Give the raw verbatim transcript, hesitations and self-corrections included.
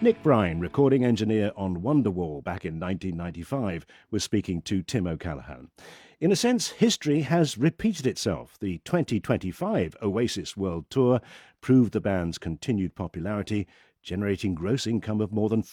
Nick Brine, recording engineer on Wonderwall back in nineteen ninety-five, was speaking to Tim O'Callaghan. In a sense, history has repeated itself. The twenty twenty-five Oasis World Tour proved the band's continued popularity, generating gross income of more than